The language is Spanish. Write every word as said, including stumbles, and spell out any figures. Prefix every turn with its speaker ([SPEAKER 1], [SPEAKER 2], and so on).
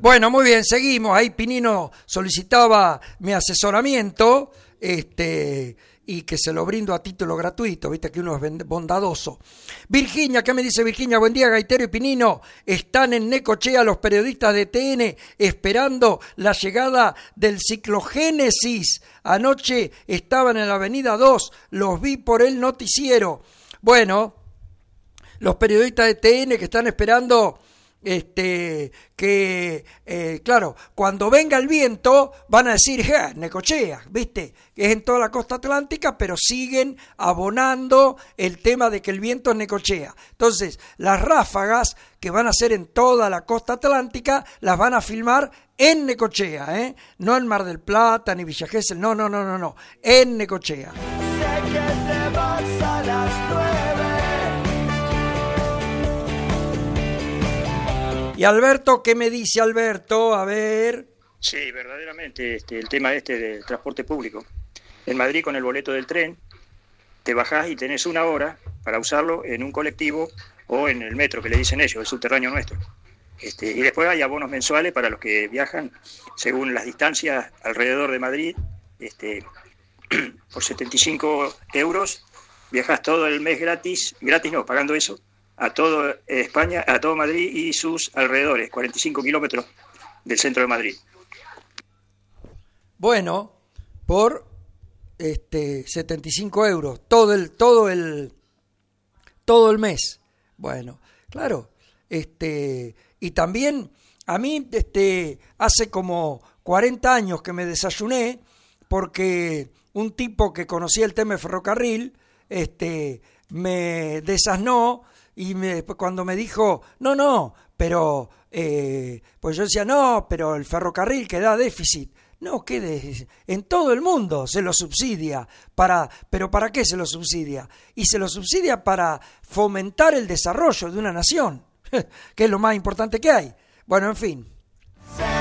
[SPEAKER 1] Bueno, muy bien, seguimos. Ahí Pinino solicitaba mi asesoramiento, este, y que se lo brindo a título gratuito, viste que uno es bondadoso. Virginia, ¿qué me dice Virginia? Buen día, Gaitero y Pinino. Están en Necochea los periodistas de T N esperando la llegada del ciclogénesis. Anoche estaban en la avenida dos, los vi por el noticiero. Bueno, los periodistas de T N que están esperando... Este, que, eh, claro, cuando venga el viento van a decir, ja, Necochea, ¿viste? Es en toda la costa atlántica, pero siguen abonando el tema de que el viento es Necochea. Entonces, las ráfagas que van a ser en toda la costa atlántica, las van a filmar en Necochea, ¿eh? No en Mar del Plata, ni Villa Gesell, no, no, no, no, no, en Necochea.
[SPEAKER 2] Sé que te vas a las nueve.
[SPEAKER 1] Y Alberto, ¿qué me dice Alberto? A ver.
[SPEAKER 3] Sí, verdaderamente, este, el tema este del transporte público. En Madrid, con el boleto del tren, te bajás y tenés una hora para usarlo en un colectivo o en el metro, que le dicen ellos, el subterráneo nuestro. Este, y después hay abonos mensuales para los que viajan según las distancias alrededor de Madrid. Este, por setenta y cinco euros viajas todo el mes gratis, gratis no, pagando eso, a todo España, a todo Madrid y sus alrededores, cuarenta y cinco kilómetros del centro de Madrid.
[SPEAKER 1] Bueno, por este setenta y cinco euros, todo el, todo el, todo el mes. Bueno, claro, este, y también a mí, este, hace como cuarenta años que me desayuné, porque un tipo que conocía el tema de ferrocarril, este, me desasnó. Y me, cuando me dijo, no, no, pero, eh, pues yo decía, no, pero el ferrocarril que da déficit. No, ¿qué déficit? En todo el mundo se lo subsidia. Para, ¿Pero para qué se lo subsidia? Y se lo subsidia para fomentar el desarrollo de una nación, que es lo más importante que hay. Bueno, en fin.